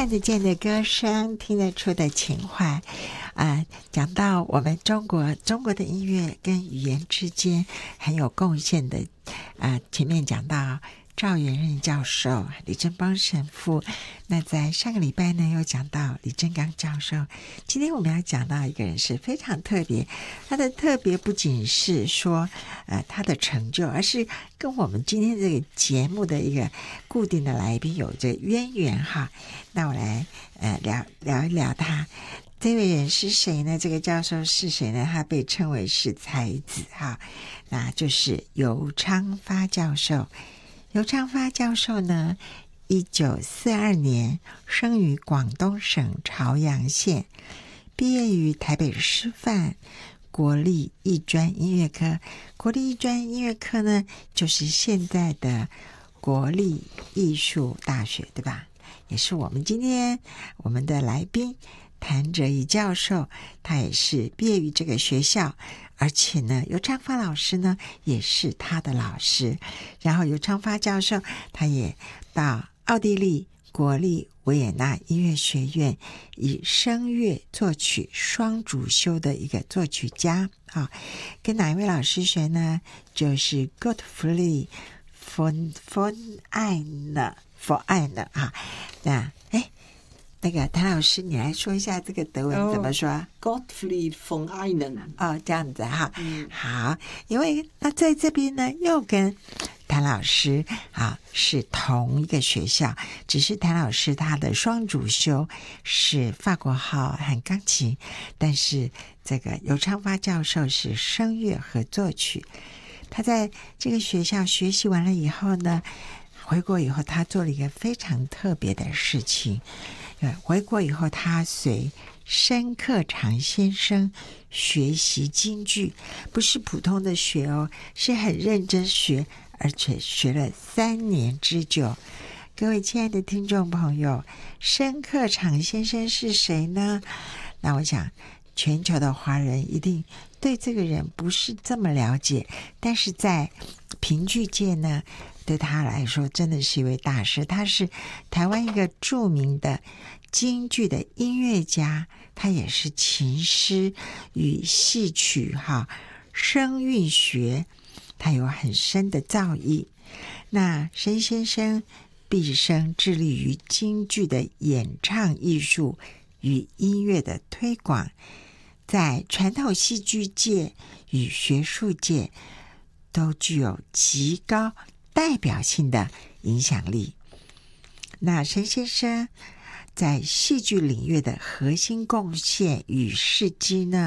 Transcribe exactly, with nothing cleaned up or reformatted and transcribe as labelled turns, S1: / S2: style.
S1: 看得见的歌声，听得出的情怀啊、呃，讲到我们中国中国的音乐跟语言之间很有贡献的啊、呃，前面讲到赵元任教授、李振邦神父，那在上个礼拜呢又讲到李正刚教授。今天我们要讲到一个人是非常特别，他的特别不仅是说呃他的成就，而是跟我们今天这个节目的一个固定的来宾有着渊源哈。那我来呃聊聊一聊他。这位人是谁呢？这个教授是谁呢？他被称为是才子哈，那就是游昌发教授。游昌发教授呢，一九四二年生于广东省潮阳县，毕业于台北师范国立艺专音乐科。国立艺专音乐科呢，就是现在的国立艺术大学，对吧？也是我们今天我们的来宾谭哲仪教授，他也是毕业于这个学校，而且呢，游昌发老师呢也是他的老师。然后游昌发教授他也到奥地利国立维也纳音乐学院，以声乐作曲双主修的一个作曲家啊。跟哪一位老师学呢？就是 Gottfried von von Einer von Einer 啊。那哎。那个谭老师，你来说一下这个德文怎么说、
S2: oh, Gottfried von Einer
S1: 哦，这样子哈、嗯，好，因为那在这边呢，又跟谭老师啊是同一个学校，只是谭老师他的双主修是法国号和钢琴，但是这个游昌发教授是声乐和作曲。他在这个学校学习完了以后呢，回国以后他做了一个非常特别的事情。回国以后，他随申克常先生学习京剧，不是普通的学哦，是很认真学，而且学了三年之久。各位亲爱的听众朋友，申克常先生是谁呢？那我想全球的华人一定对这个人不是这么了解，但是在评剧界呢，对他来说真的是一位大师。他是台湾一个著名的京剧的音乐家，他也是琴师与戏曲哈声韵学，他有很深的造诣。那申先生毕生致力于京剧的演唱艺术与音乐的推广，在传统戏剧界与学术界都具有极高代表性的影响力。那申先生在戏剧领域的核心贡献与事迹呢，